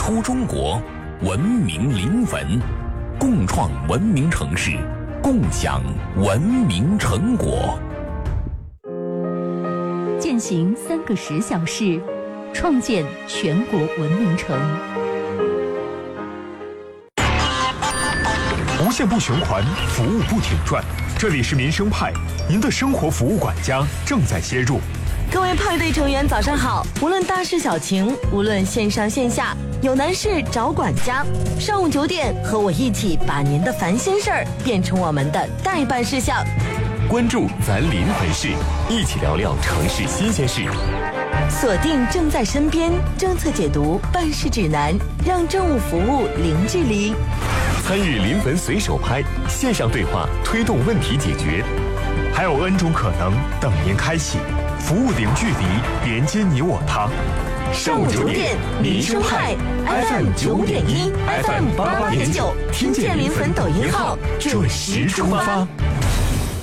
出中国，文明临汾，共创文明城市，共享文明成果。 践行3个10小时，创建全国文明城。 无限不循环，服务不停转。这里是民生派，您的生活服务管家正在接入。 各位派对成员早上好，无论大事小情，无论线上线下，有难事找管家。上午9点，和我一起把您的烦心事儿变成我们的待办事项。 关注咱临汾市，一起聊聊城市新鲜事。 锁定正在身边，政策解读，办事指南，让政务服务零距离。 参与临汾随手拍，线上对话推动问题解决， 还有 N 种可能等您开启，服务零距离，连接你我他。 上午9点，民生派 FM 9.1 FM 88.9，听见临汾抖音号，准时出发。